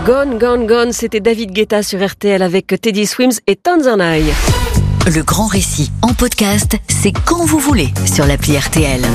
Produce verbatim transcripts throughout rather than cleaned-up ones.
Gone, Gone, Gone, c'était David Guetta sur R T L avec Teddy Swims et Tanzanai. Le grand récit en podcast, c'est quand vous voulez sur l'appli R T L.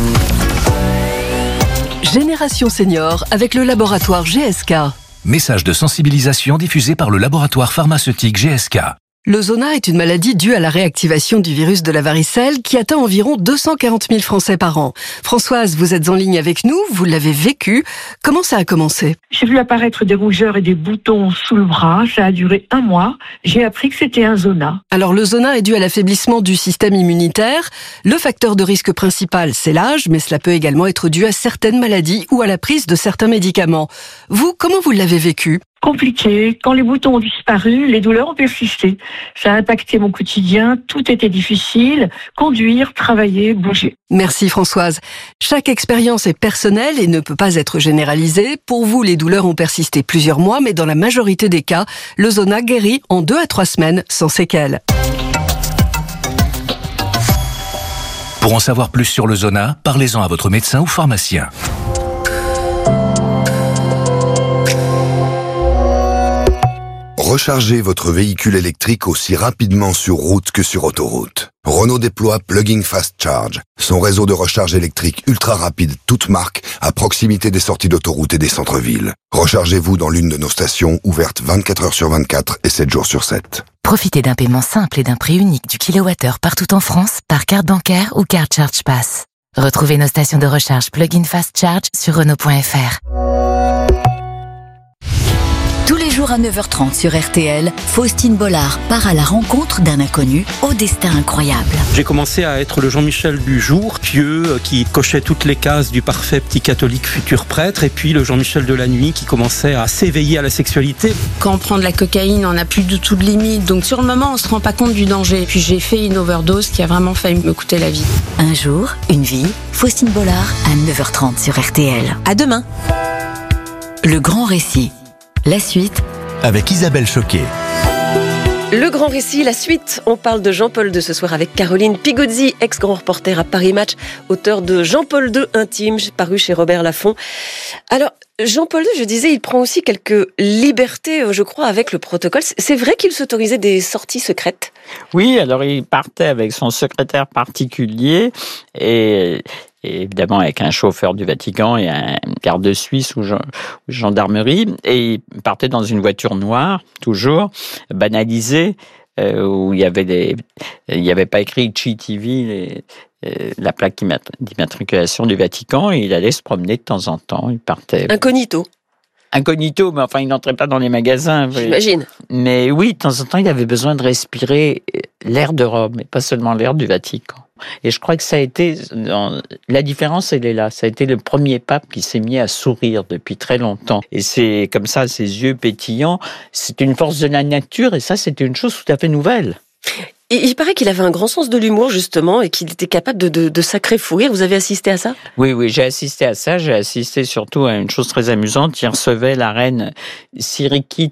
Génération Senior avec le laboratoire G S K. Message de sensibilisation diffusé par le laboratoire pharmaceutique G S K. Le zona est une maladie due à la réactivation du virus de la varicelle qui atteint environ deux cent quarante mille Français par an. Françoise, vous êtes en ligne avec nous, vous l'avez vécu. Comment ça a commencé ? J'ai vu apparaître des rougeurs et des boutons sous le bras. Ça a duré un mois. J'ai appris que c'était un zona. Alors le zona est dû à l'affaiblissement du système immunitaire. Le facteur de risque principal, c'est l'âge, mais cela peut également être dû à certaines maladies ou à la prise de certains médicaments. Vous, comment vous l'avez vécu ? Compliqué. Quand les boutons ont disparu, les douleurs ont persisté. Ça a impacté mon quotidien. Tout était difficile. Conduire, travailler, bouger. Merci Françoise. Chaque expérience est personnelle et ne peut pas être généralisée. Pour vous, les douleurs ont persisté plusieurs mois, mais dans la majorité des cas, le zona guérit en deux à trois semaines sans séquelles. Pour en savoir plus sur le zona, parlez-en à votre médecin ou pharmacien. Rechargez votre véhicule électrique aussi rapidement sur route que sur autoroute. Renault déploie Plug-in Fast Charge, son réseau de recharge électrique ultra rapide, toute marque, à proximité des sorties d'autoroute et des centres-villes. Rechargez-vous dans l'une de nos stations ouvertes vingt-quatre heures sur vingt-quatre et sept jours sur sept. Profitez d'un paiement simple et d'un prix unique du kilowattheure partout en France par carte bancaire ou carte Charge Pass. Retrouvez nos stations de recharge Plug-in Fast Charge sur Renault point F R. Tous les jours à neuf heures trente sur R T L, Faustine Bollard part à la rencontre d'un inconnu au destin incroyable. J'ai commencé à être le Jean-Michel du jour, pieux, qui cochait toutes les cases du parfait petit catholique futur prêtre, et puis le Jean-Michel de la nuit qui commençait à s'éveiller à la sexualité. Quand on prend de la cocaïne, on n'a plus du tout de limite, donc sur le moment, on se rend pas compte du danger. Puis j'ai fait une overdose qui a vraiment failli me coûter la vie. Un jour, une vie, Faustine Bollard à neuf heures trente sur R T L. À demain. Le grand récit. La suite avec Isabelle Choquet. Le grand récit, la suite. On parle de Jean-Paul deux ce soir avec Caroline Pigozzi, ex-grand reporter à Paris Match, auteur de Jean-Paul deux intime, paru chez Robert Laffont. Alors, Jean-Paul deux, je disais, il prend aussi quelques libertés, je crois, avec le protocole. C'est vrai qu'il s'autorisait des sorties secrètes ? Oui, alors il partait avec son secrétaire particulier et... Et évidemment avec un chauffeur du Vatican et un garde suisse ou gendarmerie, et il partait dans une voiture noire, toujours, banalisée, euh, où il y avait des, il n'y avait pas écrit G T V, les, euh, la plaque d'immatriculation du Vatican, et il allait se promener de temps en temps, il partait... Incognito. Incognito, mais enfin, il n'entrait pas dans les magasins. J'imagine. Mais oui, de temps en temps, il avait besoin de respirer l'air de Rome, et pas seulement l'air du Vatican. Et je crois que ça a été, la différence elle est là, ça a été le premier pape qui s'est mis à sourire depuis très longtemps. Et c'est comme ça, ses yeux pétillants, c'est une force de la nature et ça c'est une chose tout à fait nouvelle. Et il paraît qu'il avait un grand sens de l'humour justement et qu'il était capable de, de, de sacrés fous rires. Vous avez assisté à ça ? Oui, oui, j'ai assisté à ça. J'ai assisté surtout à une chose très amusante. Il recevait la reine Sirikit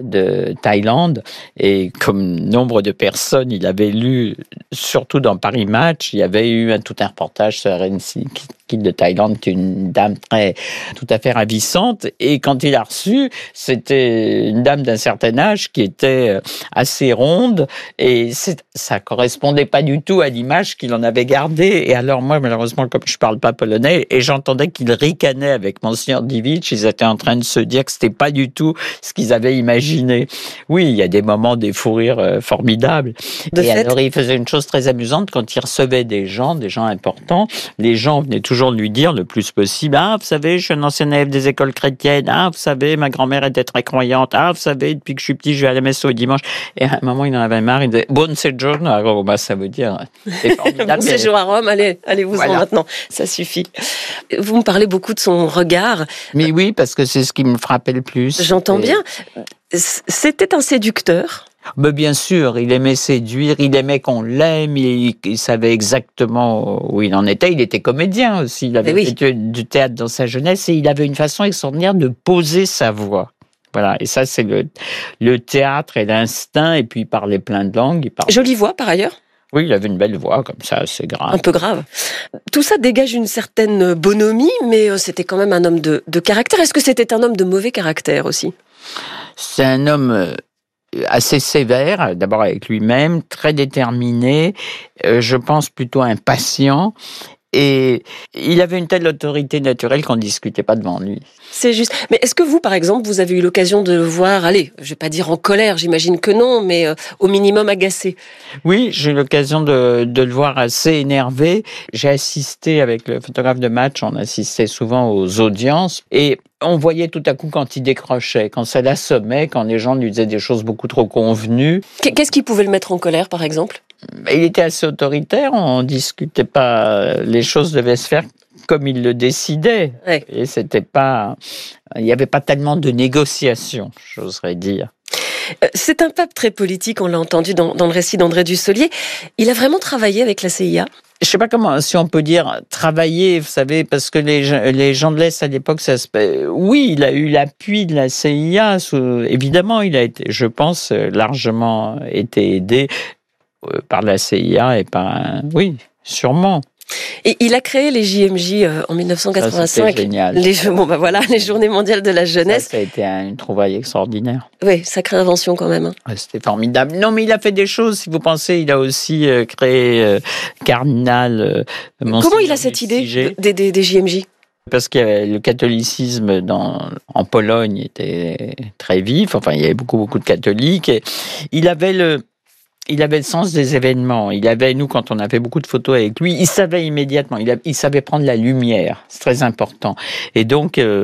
de Thaïlande et comme nombre de personnes, il avait lu, surtout dans Paris Match, il y avait eu un, tout un reportage sur la reine Sirikit de Thaïlande, qui est une dame très, tout à fait ravissante. Et quand il a reçu, c'était une dame d'un certain âge qui était assez ronde et c'est, ça correspondait pas du tout à l'image qu'il en avait gardée. Et alors moi, malheureusement, comme je parle pas polonais, et j'entendais qu'il ricanait avec Monseigneur Divitch, ils étaient en train de se dire que c'était pas du tout ce qu'ils avaient imaginé. Oui, il y a des moments, des fous rires euh, formidables. De et fait. alors, il faisait une chose très amusante quand il recevait des gens, des gens importants. Les gens venaient toujours lui dire le plus possible, ah, vous savez, je suis un ancien élève des écoles chrétiennes, ah, vous savez, ma grand-mère était très croyante, ah, vous savez, depuis que je suis petit, je vais à la messe au dimanche. Et à un moment, il en avait marre, il disait, buon soggiorno a Roma, ça veut dire, c'est formidable. Bon séjour à Rome, allez, allez-vous-en Voilà. maintenant, ça suffit. Vous me parlez beaucoup de son regard. Mais oui, parce que c'est ce qui me frappait le plus. J'entends Et- bien. C'était un séducteur. Mais bien sûr, il aimait séduire, il aimait qu'on l'aime, il, il savait exactement où il en était. Il était comédien aussi, il avait Mais oui. fait du théâtre dans sa jeunesse et il avait une façon extraordinaire de poser sa voix. Voilà, et ça c'est le, le théâtre et l'instinct, et puis il parlait plein de langues. Il parlait... Jolie voix par ailleurs. Oui, il avait une belle voix, comme ça, c'est grave. Un peu grave. Tout ça dégage une certaine bonhomie, mais c'était quand même un homme de, de caractère. Est-ce que c'était un homme de mauvais caractère aussi ? C'est un homme assez sévère, d'abord avec lui-même, très déterminé, euh, je pense plutôt impatient. Et il avait une telle autorité naturelle qu'on ne discutait pas devant lui. C'est juste. Mais est-ce que vous, par exemple, vous avez eu l'occasion de le voir, allez, je vais pas dire en colère, j'imagine que non, mais euh, au minimum agacé? Oui, j'ai eu l'occasion de, de le voir assez énervé. J'ai assisté avec le photographe de match, on assistait souvent aux audiences, et on voyait tout à coup quand il décrochait, quand ça l'assommait, quand les gens lui disaient des choses beaucoup trop convenues. Qu'est-ce qui pouvait le mettre en colère, par exemple ? Il était assez autoritaire, on discutait pas, les choses devaient se faire comme il le décidait. Ouais. Et c'était pas, il n'y avait pas tellement de négociations, j'oserais dire. C'est un pape très politique, on l'a entendu dans, dans le récit d'André Dussolier. Il a vraiment travaillé avec la C I A ? Je sais pas comment, si on peut dire travailler, vous savez, parce que les, les gens de l'Est à l'époque, ça se, oui, il a eu l'appui de la C I A. Évidemment, il a été, je pense, largement été aidé par la C I A et par, oui, sûrement. Et il a créé les J M J en dix-neuf cent quatre-vingt-cinq. Ça, c'était génial. Les, bon, bah voilà, les Journées mondiales de la jeunesse. Ça, ça a été une trouvaille extraordinaire. Oui, sacrée invention quand même. Ouais, c'était formidable. Non, mais il a fait des choses. Si vous pensez, il a aussi euh, créé euh, Cardinal. Euh, Comment il a cette idée des, des, des J M J ? Parce que le catholicisme dans, en Pologne était très vif. Enfin, il y avait beaucoup, beaucoup de catholiques. Et il avait le Il avait le sens des événements. Il avait, nous, quand on a fait beaucoup de photos avec lui, il savait immédiatement. Il, a, il savait prendre la lumière. C'est très important. Et donc, euh,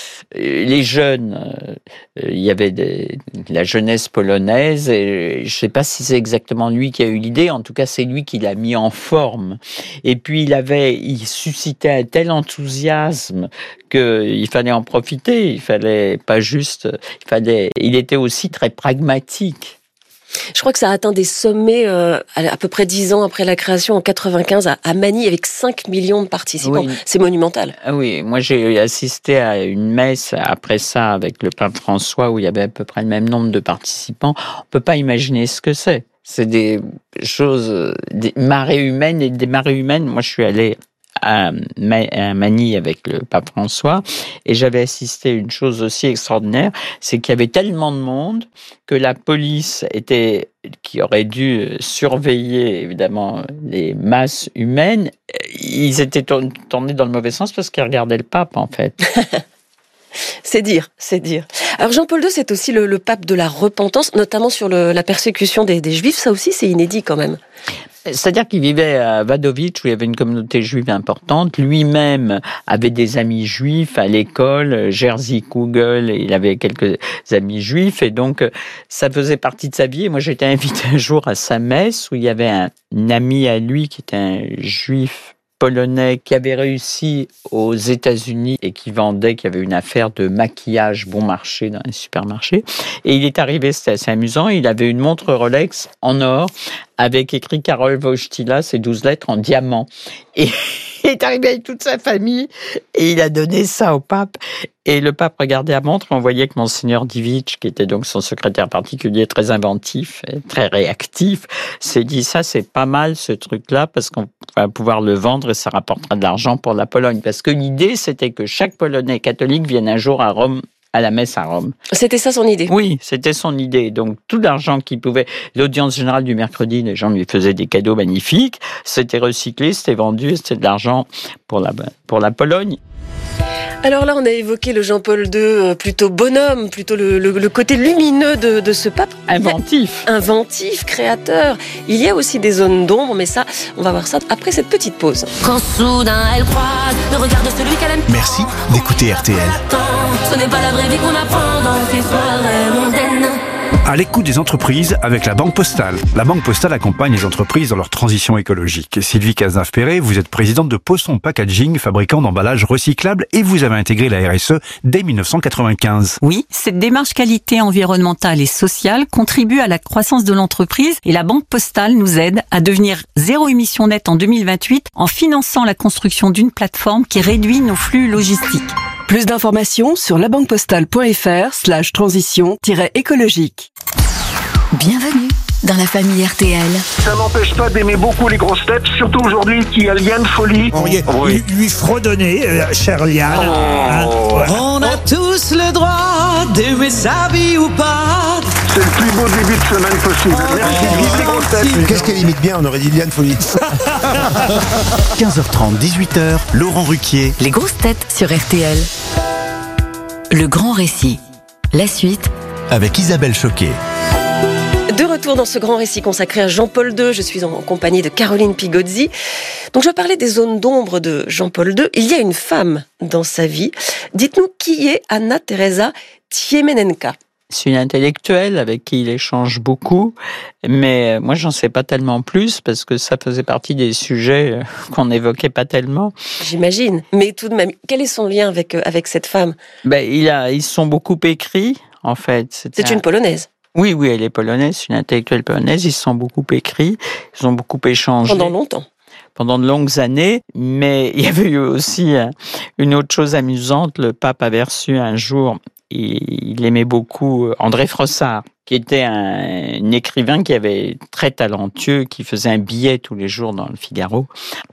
les jeunes, euh, il y avait des, la jeunesse polonaise. Et je ne sais pas si c'est exactement lui qui a eu l'idée. En tout cas, c'est lui qui l'a mis en forme. Et puis, il avait, il suscitait un tel enthousiasme qu'il fallait en profiter. Il fallait pas juste, il fallait, il était aussi très pragmatique. Je crois que ça a atteint des sommets euh, à peu près dix ans après la création, en quatre-vingt-quinze, à, à Manille, avec cinq millions de participants. Oui. C'est monumental. Ah oui, moi j'ai assisté à une messe après ça avec le pape François où il y avait à peu près le même nombre de participants. On peut pas imaginer ce que c'est. C'est des choses, des marées humaines et des marées humaines. Moi je suis allé à Manille avec le pape François et j'avais assisté à une chose aussi extraordinaire, c'est qu'il y avait tellement de monde que la police était, qui aurait dû surveiller évidemment les masses humaines, ils étaient tournés dans le mauvais sens parce qu'ils regardaient le pape en fait. C'est dire, c'est dire. Alors Jean-Paul deux, c'est aussi le, le pape de la repentance, notamment sur le, la persécution des, des Juifs. Ça aussi, c'est inédit quand même. C'est-à-dire qu'il vivait à Wadowice, où il y avait une communauté juive importante. Lui-même avait des amis juifs à l'école, Jerzy Kugel, il avait quelques amis juifs, et donc ça faisait partie de sa vie. Et moi, j'étais invité un jour à sa messe, où il y avait un, un ami à lui qui était un juif polonais qui avait réussi aux États-Unis et qui vendait, qui avait une affaire de maquillage bon marché dans les supermarchés. Et il est arrivé, c'était assez amusant, il avait une montre Rolex en or avec écrit Karol Wojtyla, ces douze lettres en diamant. Et il est arrivé avec toute sa famille et il a donné ça au pape. Et le pape regardait la montre et on voyait que Monseigneur Divic, qui était donc son secrétaire particulier, très inventif et très réactif, s'est dit ça c'est pas mal ce truc-là parce qu'on va pouvoir le vendre et ça rapportera de l'argent pour la Pologne. Parce que l'idée c'était que chaque Polonais catholique vienne un jour à Rome, à la messe à Rome. C'était ça son idée? Oui, c'était son idée. Donc, tout l'argent qu'il pouvait... L'audience générale du mercredi, les gens lui faisaient des cadeaux magnifiques. C'était recyclé, c'était vendu, c'était de l'argent pour la, pour la Pologne. Alors là, on a évoqué le Jean-Paul deux, plutôt bonhomme, plutôt le, le, le côté lumineux de, de ce pape. Inventif. Inventif, créateur. Il y a aussi des zones d'ombre, mais ça, on va voir ça après cette petite pause. Quand soudain elle croise le regard de celui qu'elle aime. Merci d'écouter R T L. Ce n'est pas la vraie vie qu'on apprend dans ces soirées mondaines. À l'écoute des entreprises avec la Banque Postale. La Banque Postale accompagne les entreprises dans leur transition écologique. Sylvie Cazenave-Perret, vous êtes présidente de Posson Packaging, fabricant d'emballages recyclables, et vous avez intégré la R S E dès dix-neuf cent quatre-vingt-quinze. Oui, cette démarche qualité environnementale et sociale contribue à la croissance de l'entreprise et la Banque Postale nous aide à devenir zéro émission nette en deux mille vingt-huit en finançant la construction d'une plateforme qui réduit nos flux logistiques. Plus d'informations sur labanquepostale point fr slash transition écologique. Bienvenue dans la famille R T L. Ça m'empêche pas d'aimer beaucoup les grosses têtes, surtout aujourd'hui qu'il y a Liane Folly. On y est, Oui. lui, lui fredonner, euh, cher Liane. Hein, ouais. On a tous le droit d'aimer sa vie ou pas. C'est le plus beau début de semaine possible. Merci, vive les grosses têtes. Qu'est-ce qu'elle imite bien, on aurait dit Liane Folly. quinze heures trente, dix-huit heures, Laurent Ruquier. Les grosses têtes sur R T L. Le grand récit. La suite Avec Isabelle Choquet. De retour dans ce grand récit consacré à Jean-Paul deux, je suis en compagnie de Caroline Pigozzi. Donc je parlais des zones d'ombre de Jean-Paul deux. Il y a une femme dans sa vie. Dites-nous qui est Anna Teresa Tiemenenka. C'est une intellectuelle avec qui il échange beaucoup, mais moi j'en sais pas tellement plus parce que ça faisait partie des sujets qu'on n'évoquait pas tellement. J'imagine, mais tout de même, quel est son lien avec, avec cette femme ? Ben, il a, ils se sont beaucoup écrits, en fait. C'était C'est une un... Polonaise. Oui, oui, elle est polonaise, c'est une intellectuelle polonaise. Ils se sont beaucoup écrits, ils ont beaucoup échangé. Pendant longtemps. Pendant de longues années, mais il y avait eu aussi une autre chose amusante. Le pape avait reçu un jour, il aimait beaucoup André Frossard, qui était un, un écrivain qui avait très talentueux, qui faisait un billet tous les jours dans le Figaro.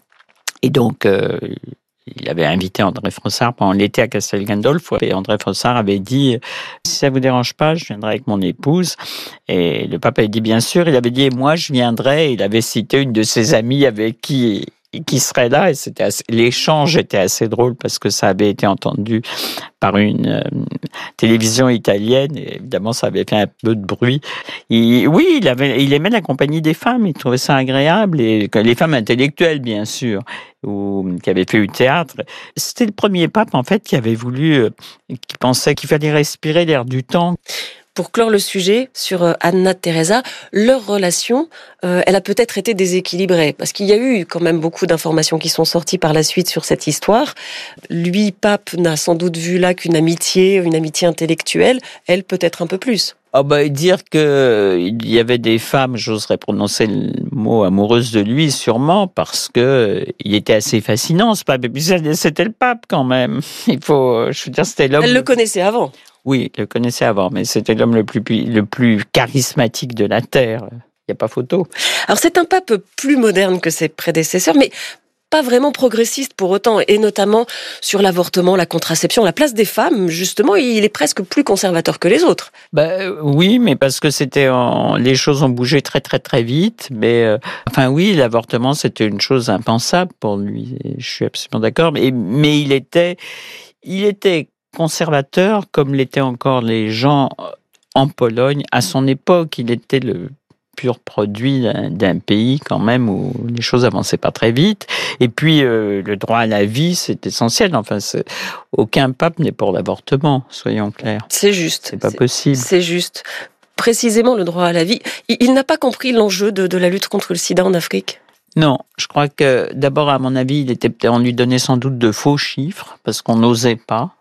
Et donc, euh, il avait invité André Frossard pendant l'été à Castel Gandolfo. Et André Frossard avait dit « Si ça vous dérange pas, je viendrai avec mon épouse. » Et le pape avait dit « Bien sûr. » Il avait dit « Moi, je viendrai. » Il avait cité une de ses amies avec qui... qui serait là, et c'était assez, l'échange était assez drôle parce que ça avait été entendu par une euh, télévision italienne, et évidemment ça avait fait un peu de bruit. Et, oui, il avait, il aimait la compagnie des femmes, il trouvait ça agréable, et les femmes intellectuelles bien sûr, ou qui avaient fait du théâtre. C'était le premier pape en fait qui avait voulu, euh, qui pensait qu'il fallait respirer l'air du temps. Pour clore le sujet sur Anna Teresa, leur relation, euh, elle a peut-être été déséquilibrée, parce qu'il y a eu quand même beaucoup d'informations qui sont sorties par la suite sur cette histoire. Lui, pape, n'a sans doute vu là qu'une amitié, une amitié intellectuelle, elle peut-être un peu plus. Ah bah, dire que il y avait des femmes, j'oserais prononcer le mot amoureuses de lui, sûrement, parce que il était assez fascinant, ce pape. Et puis c'était le pape quand même. Il faut, je veux dire, c'était l'homme. Elle le connaissait avant. Oui, il le connaissait avant, mais c'était l'homme le plus, le plus charismatique de la Terre. Il n'y a pas photo. Alors c'est un pape plus moderne que ses prédécesseurs, mais pas vraiment progressiste pour autant, et notamment sur l'avortement, la contraception, la place des femmes, justement, il est presque plus conservateur que les autres. Ben, oui, mais parce que c'était en... les choses ont bougé très très très vite, mais euh... enfin oui, l'avortement c'était une chose impensable pour lui, je suis absolument d'accord, mais, mais il était, il était conservateur comme l'étaient encore les gens en Pologne. À son époque, il était le pur produit d'un, d'un pays quand même où les choses avançaient pas très vite. Et puis euh, le droit à la vie, c'est essentiel. Enfin, c'est... aucun pape n'est pour l'avortement, soyons clairs. C'est juste. C'est pas c'est, possible. C'est juste. Précisément le droit à la vie. Il, il n'a pas compris l'enjeu de, de la lutte contre le sida en Afrique. Non, je crois que d'abord, à mon avis, il était, on lui donnait sans doute de faux chiffres parce qu'on n'osait pas.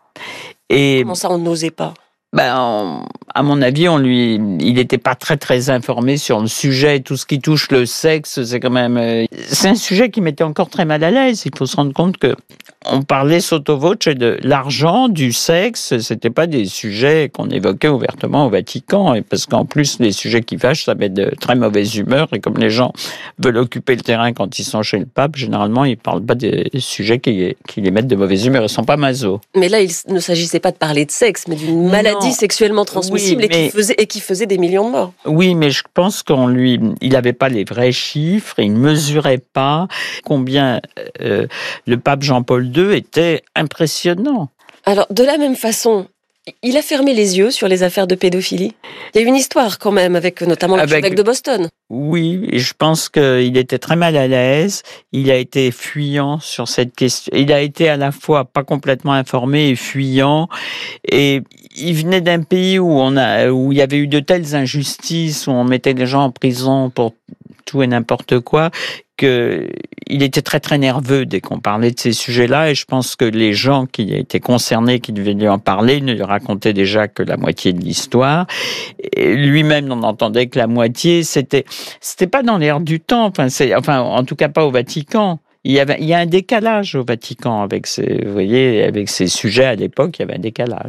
Et comment ça, on n'osait pas ? Ben, on, à mon avis, on lui, il n'était pas très très informé sur le sujet. Tout ce qui touche le sexe, c'est quand même, euh, c'est un sujet qui m'était encore très mal à l'aise. Il faut se rendre compte que on parlait sotto voce de l'argent, du sexe. C'était pas des sujets qu'on évoquait ouvertement au Vatican, et parce qu'en plus, les sujets qui fâchent, ça met de très mauvaise humeur. Et comme les gens veulent occuper le terrain quand ils sont chez le pape, généralement, ils parlent pas des sujets qui, qui les mettent de mauvaise humeur. Ils sont pas maso. Mais là, il ne s'agissait pas de parler de sexe, mais d'une maladie non. sexuellement transmissible, oui, mais... et, qui faisait, et qui faisait des millions de morts. Oui, mais je pense qu'on lui, il n'avait pas les vrais chiffres, il ne mesurait pas combien euh, le pape Jean-Paul deux était impressionnant. Alors, de la même façon, il a fermé les yeux sur les affaires de pédophilie. Il y a une histoire quand même, avec notamment l'archevêque avec... de Boston. Oui, et je pense qu'il était très mal à l'aise. Il a été fuyant sur cette question. Il a été à la fois pas complètement informé et fuyant. Et il venait d'un pays où on a, où il y avait eu de telles injustices, où on mettait les gens en prison pour tout et n'importe quoi, que il était très très nerveux dès qu'on parlait de ces sujets-là, et je pense que les gens qui étaient concernés, qui devaient lui en parler, ne lui racontaient déjà que la moitié de l'histoire. Et lui-même n'en entendait que la moitié. C'était c'était pas dans l'air du temps. Enfin, c'est enfin en tout cas pas au Vatican. Il y avait il y a un décalage au Vatican avec ces, vous voyez, avec ces sujets à l'époque, il y avait un décalage.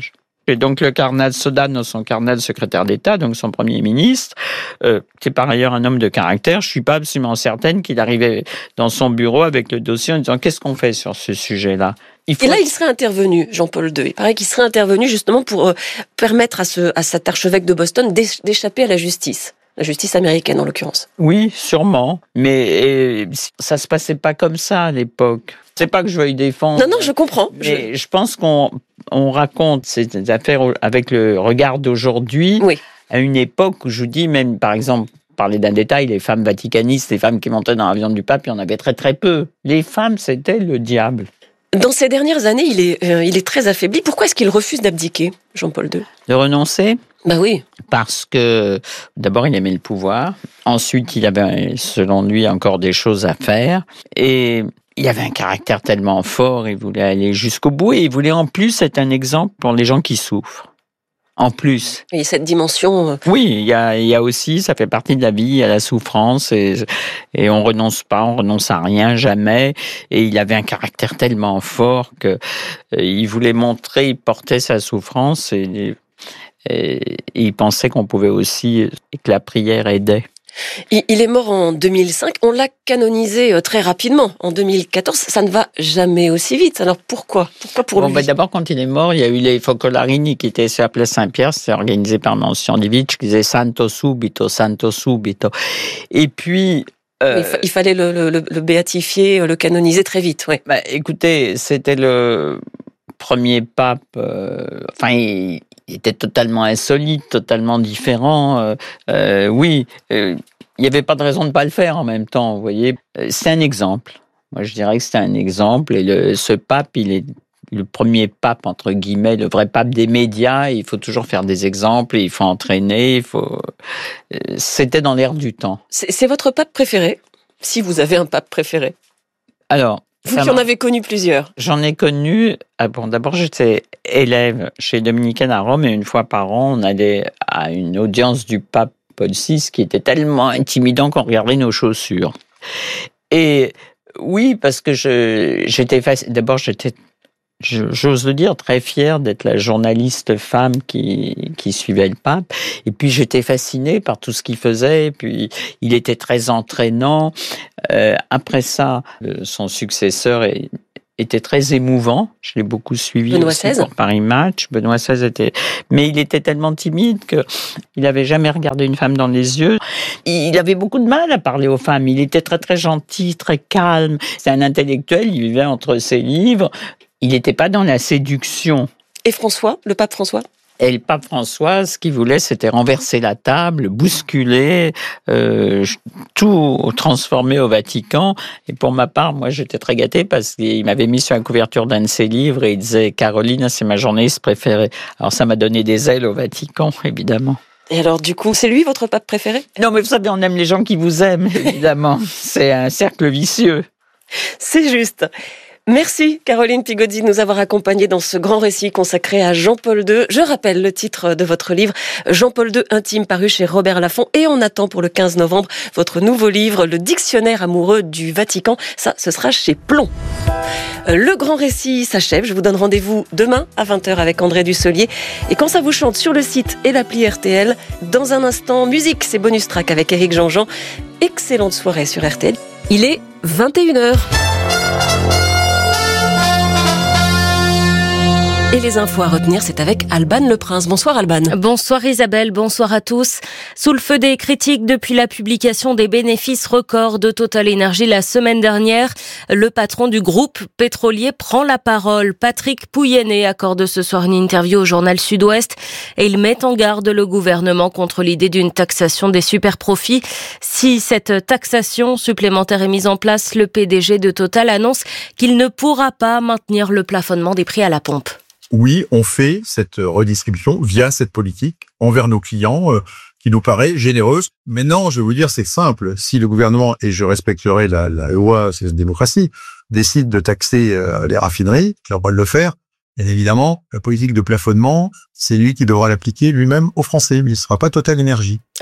Et donc le cardinal Sodano, son cardinal secrétaire d'État, donc son premier ministre, euh, qui est par ailleurs un homme de caractère, je suis pas absolument certaine qu'il arrivait dans son bureau avec le dossier en disant qu'est-ce qu'on fait sur ce sujet-là. Il faut... Et là, il serait intervenu, Jean-Paul deux. Il paraît qu'il serait intervenu justement pour euh, permettre à, ce, à cet archevêque de Boston d'échapper à la justice. La justice américaine, en l'occurrence. Oui, sûrement. Mais et, ça se passait pas comme ça à l'époque. C'est pas que je veuille défendre. Non, non, je comprends. Mais je, je pense qu'on on raconte ces affaires avec le regard d'aujourd'hui. Oui. À une époque où je vous dis, même par exemple, parler d'un détail, les femmes vaticanistes, les femmes qui montaient dans l'avion du pape, il y en avait très très peu. Les femmes, c'était le diable. Dans ces dernières années, il est, euh, il est très affaibli. Pourquoi est-ce qu'il refuse d'abdiquer, Jean-Paul deux? De renoncer? Bah oui. Parce que, d'abord, il aimait le pouvoir. Ensuite, il avait, selon lui, encore des choses à faire. Et il avait un caractère tellement fort, il voulait aller jusqu'au bout. Et il voulait en plus être un exemple pour les gens qui souffrent. En plus. Et cette dimension... Oui, il y a, il y a aussi, ça fait partie de la vie, il y a la souffrance et, et on renonce pas, on renonce à rien, jamais. Et il avait un caractère tellement fort que euh, il voulait montrer, il portait sa souffrance et, et, et il pensait qu'on pouvait aussi, et que la prière aidait. Il est mort en deux mille cinq, on l'a canonisé très rapidement, en deux mille quatorze, ça ne va jamais aussi vite, alors pourquoi Pourquoi pour bon, lui ben D'abord, quand il est mort, il y a eu les Focolarini qui étaient sur la place Saint-Pierre, c'était organisé par Monsiandivitch, qui disait « Santo subito, Santo subito ». Et puis... Euh, il, fa- il fallait le, le, le béatifier, le canoniser très vite, oui. Ben, écoutez, c'était le premier pape, euh, enfin... Il, Il était totalement insolite, totalement différent. Euh, euh, oui, euh, il n'y avait pas de raison de ne pas le faire en même temps, vous voyez. C'est un exemple. Moi, je dirais que c'est un exemple. Et le, ce pape, il est le premier pape, entre guillemets, le vrai pape des médias. Il faut toujours faire des exemples, il faut entraîner. Il faut... C'était dans l'air du temps. C'est, c'est votre pape préféré, si vous avez un pape préféré? Alors... Vous qui en avez connu plusieurs. J'en ai connu. Ah bon, d'abord, j'étais élève chez Dominicaine à Rome et une fois par an, on allait à une audience du pape Paul six qui était tellement intimidant qu'on regardait nos chaussures. Et oui, parce que je, j'étais faci... d'abord, j'étais, j'ose le dire, très fière d'être la journaliste femme qui, qui suivait le pape. Et puis, j'étais fascinée par tout ce qu'il faisait. Et puis, il était très entraînant. Euh, après ça, son successeur est, était très émouvant. Je l'ai beaucoup suivi Benoît aussi seize. pour Paris Match. Benoît seize était... Mais il était tellement timide qu'il n'avait jamais regardé une femme dans les yeux. Il avait beaucoup de mal à parler aux femmes. Il était très, très gentil, très calme. C'est un intellectuel, il vivait entre ses livres. Il n'était pas dans la séduction. Et François, le pape François? Et le pape François, ce qu'il voulait, c'était renverser la table, bousculer, euh, tout transformer au Vatican. Et pour ma part, moi, j'étais très gâtée parce qu'il m'avait mis sur la couverture d'un de ses livres et il disait « Caroline, c'est ma journaliste préférée ». Alors ça m'a donné des ailes au Vatican, évidemment. Et alors, du coup, c'est lui votre pape préféré? Non, mais vous savez, on aime les gens qui vous aiment, évidemment. C'est un cercle vicieux. C'est juste. Merci Caroline Pigozzi de nous avoir accompagnés dans ce grand récit consacré à Jean-Paul deux. Je rappelle le titre de votre livre, Jean-Paul deux intime, paru chez Robert Laffont. Et on attend pour le quinze novembre votre nouveau livre, Le dictionnaire amoureux du Vatican. Ça, ce sera chez Plomb. Le grand récit s'achève. Je vous donne rendez-vous demain à vingt heures avec André Dussolier. Et quand ça vous chante sur le site et l'appli R T L, dans un instant, musique, c'est bonus track avec Éric Jean-Jean. Excellente soirée sur R T L. Il est vingt et une heures. Et les infos à retenir, c'est avec Alban Le Prince. Bonsoir Alban. Bonsoir Isabelle, bonsoir à tous. Sous le feu des critiques depuis la publication des bénéfices records de Total Energy la semaine dernière, le patron du groupe pétrolier prend la parole. Patrick Pouyanné accorde ce soir une interview au journal Sud-Ouest et il met en garde le gouvernement contre l'idée d'une taxation des superprofits. Si cette taxation supplémentaire est mise en place, le P D G de Total annonce qu'il ne pourra pas maintenir le plafonnement des prix à la pompe. Oui, on fait cette redistribution via cette politique envers nos clients euh, qui nous paraît généreuse. Maintenant, je vais vous dire, c'est simple. Si le gouvernement, et je respecterai la, la loi, c'est la démocratie, décide de taxer euh, les raffineries, il a le droit de le faire. Bien évidemment, la politique de plafonnement, c'est lui qui devra l'appliquer lui-même aux Français, mais il ne sera pas Total Energy.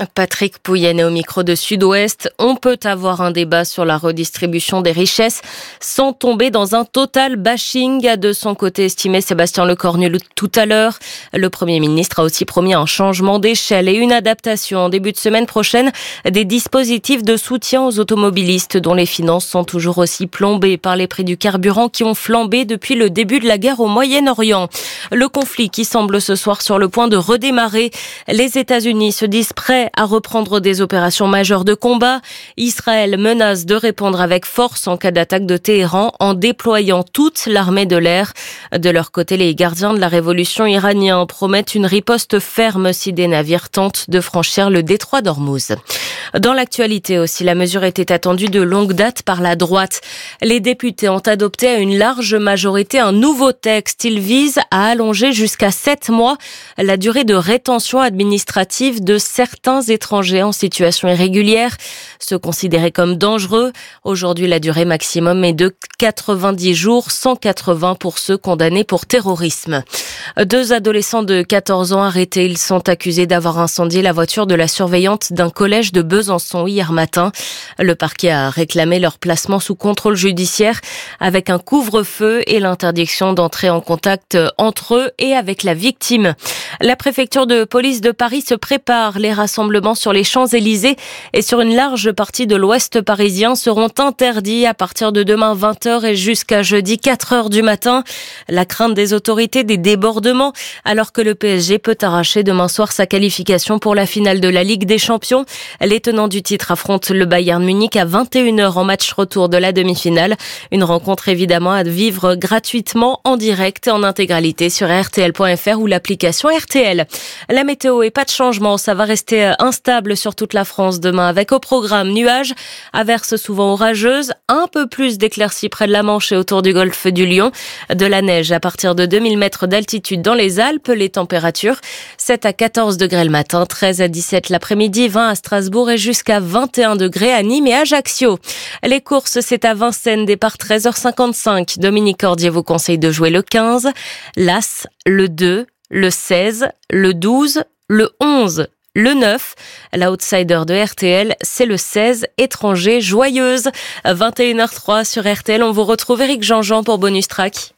Patrick Pouyanné au micro de Sud-Ouest. On peut avoir un débat sur la redistribution des richesses sans tomber dans un total bashing, a de son côté estimé Sébastien Lecornu tout à l'heure. Le Premier ministre a aussi promis un changement d'échelle et une adaptation en début de semaine prochaine des dispositifs de soutien aux automobilistes dont les finances sont toujours aussi plombées par les prix du carburant qui ont flambé depuis le début de la guerre au Moyen-Orient. Le conflit qui semble ce soir sur le point de redémarrer. Les États-Unis se disent prêts à reprendre des opérations majeures de combat. Israël menace de répondre avec force en cas d'attaque de Téhéran en déployant toute l'armée de l'air. De leur côté, les gardiens de la révolution iraniens promettent une riposte ferme si des navires tentent de franchir le détroit d'Ormuz. Dans l'actualité aussi, la mesure était attendue de longue date par la droite. Les députés ont adopté à une large majorité un nouveau texte. Il vise à allonger jusqu'à sept mois la durée de rétention administrative de certains étrangers en situation irrégulière, ceux considérés comme dangereux. Aujourd'hui, la durée maximum est de quatre-vingt-dix jours, cent quatre-vingts pour ceux condamnés pour terrorisme. Deux adolescents de quatorze ans arrêtés. Ils sont accusés d'avoir incendié la voiture de la surveillante d'un collège de Besançon hier matin. Le parquet a réclamé leur placement sous contrôle judiciaire avec un couvre-feu et l'interdiction d'entrer en contact entre eux et avec la victime. La préfecture de police de Paris se prépare. Les rassemblements sur les Champs-Élysées et sur une large partie de l'ouest parisien seront interdits à partir de demain vingt heures et jusqu'à jeudi quatre heures du matin. La crainte des autorités des débordements alors que le P S G peut arracher demain soir sa qualification pour la finale de la Ligue des Champions. Les tenants du titre affrontent le Bayern Munich à vingt et une heures en match retour de la demi-finale. Une rencontre évidemment à vivre gratuitement en direct et en intégralité sur R T L point F R ou l'application R T L. La météo et pas de changement, ça va rester instable sur toute la France demain avec au programme nuages, averses souvent orageuses, un peu plus d'éclaircies près de la Manche et autour du golfe du Lion, de la neige à partir de deux mille mètres d'altitude dans les Alpes, les températures sept à quatorze degrés le matin, treize à dix-sept l'après-midi, vingt à Strasbourg et jusqu'à vingt et un degrés à Nîmes et Ajaccio. Les courses, c'est à Vincennes, départ treize heures cinquante-cinq. Dominique Cordier vous conseille de jouer le quinze, l'As, le deux, le seize, le douze, le onze, le neuf. L'outsider de R T L, c'est le seize, étranger joyeuse. vingt et une heures trois sur R T L, on vous retrouve Éric Jean-Jean pour Bonus Track.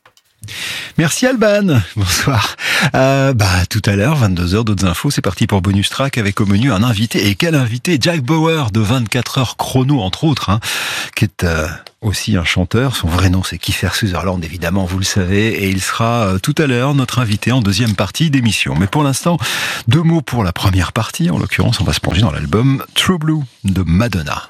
Merci Alban, bonsoir. Euh, bah tout à l'heure, vingt-deux heures, d'autres infos, c'est parti pour Bonus Track avec au menu un invité. Et quel invité? Jack Bauer de vingt-quatre heures chrono entre autres, hein, qui est euh, aussi un chanteur. Son vrai nom c'est Kiefer Sutherland évidemment, vous le savez, et il sera euh, tout à l'heure notre invité en deuxième partie d'émission. Mais pour l'instant, deux mots pour la première partie. En l'occurrence, on va se plonger dans l'album True Blue de Madonna.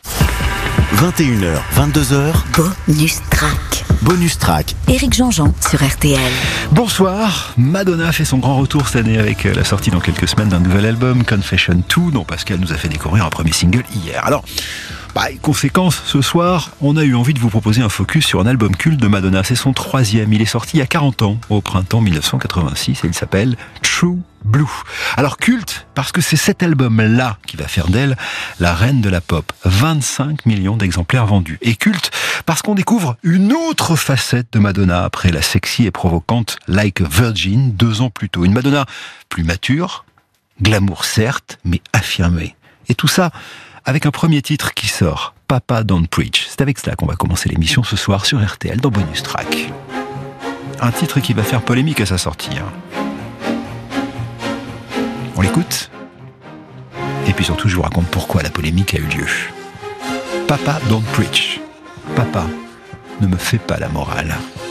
vingt et une heures, vingt-deux heures. Bonus Track. Bonus Track. Éric Jean-Jean sur R T L. Bonsoir. Madonna fait son grand retour cette année avec la sortie dans quelques semaines d'un nouvel album, Confession deux, dont Pascal nous a fait découvrir un premier single hier. Alors, bah, conséquence, ce soir, on a eu envie de vous proposer un focus sur un album culte de Madonna. C'est son troisième. Il est sorti il y a quarante ans, au printemps mille neuf cent quatre-vingt-six, et il s'appelle True Blue. Alors culte, parce que c'est cet album-là qui va faire d'elle la reine de la pop. vingt-cinq millions d'exemplaires vendus. Et culte, parce qu'on découvre une autre facette de Madonna après la sexy et provocante Like a Virgin, deux ans plus tôt. Une Madonna plus mature, glamour certes, mais affirmée. Et tout ça avec un premier titre qui sort, Papa Don't Preach. C'est avec cela qu'on va commencer l'émission ce soir sur R T L dans Bonus Track. Un titre qui va faire polémique à sa sortie. Hein. On l'écoute? Et puis surtout, je vous raconte pourquoi la polémique a eu lieu. Papa Don't Preach. Papa, ne me fais pas la morale.